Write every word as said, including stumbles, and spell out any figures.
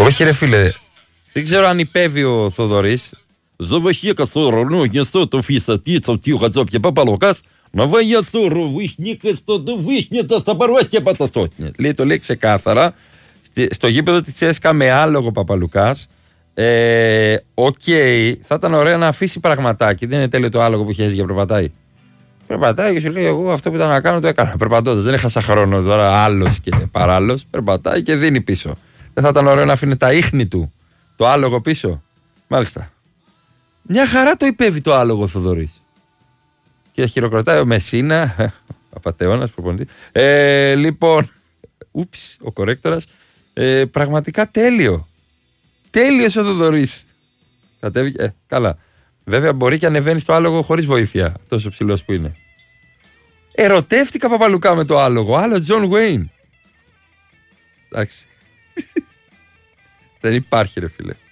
Όχι, ρε φίλε. Δεν ξέρω αν υπέβει ο Θοδωρής. Заващека сорону, не сто то фиса тица, тихо зопья попалокас, να βάγια σωρу, βύχνικα στο το βύχνικα στα παρουάσια παταστότня. Λέει, το λέει ξεκάθαρα. Στο γήπεδο της Τσέσκα με άλογο Παπαλουκάς. Ε, Οκ, okay, θα ήταν ωραίο να αφήσει πραγματάκι. Δεν είναι τέλειο το άλογο που χέζει για περπατάει. Περπατάει και σου λέει: εγώ αυτό που ήταν να κάνω το έκανα. Περπατώντας. Δεν έχασα χρόνο τώρα, άλλος και παράλληλος. Περπατάει και δίνει πίσω. Δεν θα ήταν ωραίο να αφήνει τα ίχνη του το άλογο πίσω. Μάλιστα. Μια χαρά το υπέβει το άλογο ο Θοδωρής. Και χειροκροτάει ο Μεσίνα. Απατεώνας προπονητή. Ε, λοιπόν. Ούψ, ο κορέκτορας. Ε, πραγματικά τέλειο. Τέλειος ο Θοδωρής. Κατέβηκε. Ε, καλά. Βέβαια μπορεί και ανεβαίνει στο άλογο χωρίς βοήθεια. Τόσο ψηλός που είναι. Ερωτεύτηκα Παπαλουκά με το άλογο. Άλλο Τζον Γουέιν. Εντάξει. Δεν υπάρχει, ρε φίλε.